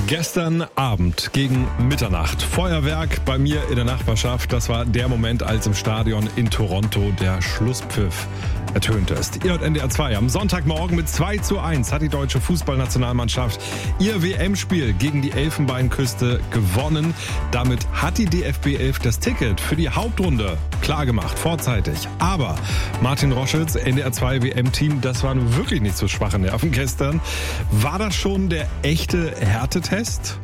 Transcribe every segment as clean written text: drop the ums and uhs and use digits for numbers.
Gestern Abend gegen Mitternacht. Feuerwerk bei mir in der Nachbarschaft. Das war der Moment, als im Stadion in Toronto der Schlusspfiff ertönt ist. Ihr hört NDR 2. Am Sonntagmorgen mit 2:1 hat die deutsche Fußballnationalmannschaft ihr WM-Spiel gegen die Elfenbeinküste gewonnen. Damit hat die DFB 11 das Ticket für die Hauptrunde klargemacht, vorzeitig. Aber Martin Roschitz, NDR 2 WM-Team, das waren wirklich nicht so schwache Nerven gestern. War das schon der echte Härtetest?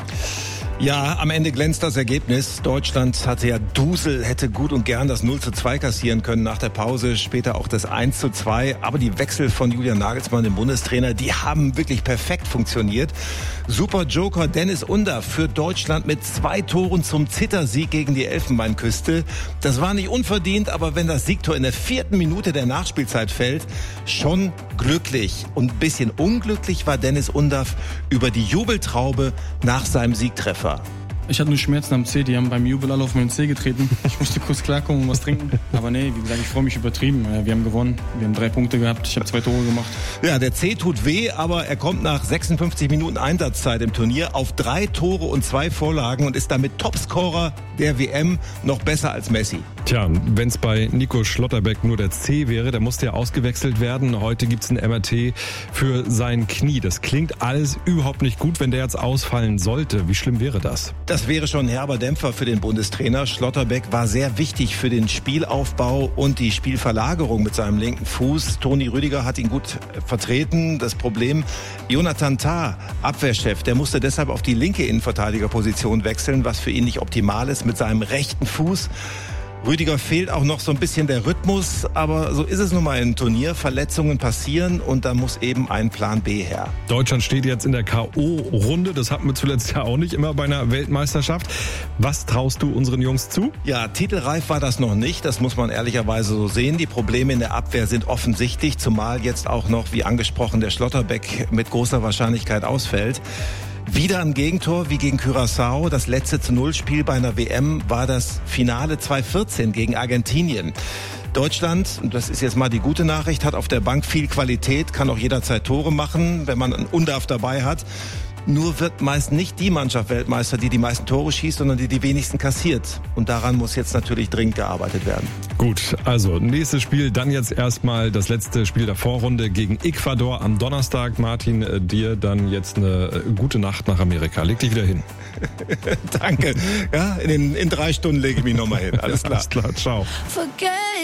Ja, am Ende glänzt das Ergebnis. Deutschland hatte ja Dusel, hätte gut und gern das 0:2 kassieren können nach der Pause, später auch das 1:2. Aber die Wechsel von Julian Nagelsmann, dem Bundestrainer, die haben wirklich perfekt funktioniert. Super Joker Dennis Undaff führt Deutschland mit 2 Toren zum Zittersieg gegen die Elfenbeinküste. Das war nicht unverdient, aber wenn das Siegtor in der 4. Minute der Nachspielzeit fällt, schon glücklich. Und ein bisschen unglücklich war Dennis Undaff über die Jubeltraube nach seinem Siegtreffer. Ich hatte nur Schmerzen am Zeh, die haben beim Jubel alle auf meinen Zeh getreten. Ich musste kurz klarkommen und was trinken. Aber nee, wie gesagt, ich freue mich übertrieben. Wir haben gewonnen, wir haben 3 Punkte gehabt, ich habe 2 Tore gemacht. Ja, der Zeh tut weh, aber er kommt nach 56 Minuten Einsatzzeit im Turnier auf 3 Tore und 2 Vorlagen und ist damit Topscorer der WM, noch besser als Messi. Tja, wenn es bei Nico Schlotterbeck nur der C wäre, der musste ja ausgewechselt werden. Heute gibt's ein MRT für sein Knie. Das klingt alles überhaupt nicht gut, wenn der jetzt ausfallen sollte. Wie schlimm wäre das? Das wäre schon ein herber Dämpfer für den Bundestrainer. Schlotterbeck war sehr wichtig für den Spielaufbau und die Spielverlagerung mit seinem linken Fuß. Toni Rüdiger hat ihn gut vertreten. Das Problem, Jonathan Tah, Abwehrchef, der musste deshalb auf die linke Innenverteidigerposition wechseln, was für ihn nicht optimal ist mit seinem rechten Fuß. Rüdiger fehlt auch noch so ein bisschen der Rhythmus, aber so ist es nun mal im Turnier. Verletzungen passieren und da muss eben ein Plan B her. Deutschland steht jetzt in der K.O.-Runde. Das hatten wir zuletzt ja auch nicht immer bei einer Weltmeisterschaft. Was traust du unseren Jungs zu? Ja, titelreif war das noch nicht. Das muss man ehrlicherweise so sehen. Die Probleme in der Abwehr sind offensichtlich, zumal jetzt auch noch, wie angesprochen, der Schlotterbeck mit großer Wahrscheinlichkeit ausfällt. Wieder ein Gegentor wie gegen Curaçao. Das letzte zu-0-Spiel bei einer WM war das Finale 2014 gegen Argentinien. Deutschland, und das ist jetzt mal die gute Nachricht, hat auf der Bank viel Qualität, kann auch jederzeit Tore machen, wenn man einen Undaff dabei hat. Nur wird meist nicht die Mannschaft Weltmeister, die die meisten Tore schießt, sondern die wenigsten kassiert. Und daran muss jetzt natürlich dringend gearbeitet werden. Gut, also nächstes Spiel, dann jetzt erstmal das letzte Spiel der Vorrunde gegen Ecuador am Donnerstag. Martin, dir dann jetzt eine gute Nacht nach Amerika. Leg dich wieder hin. Danke. Ja, in 3 Stunden lege ich mich nochmal hin. Alles klar. Alles klar, ciao.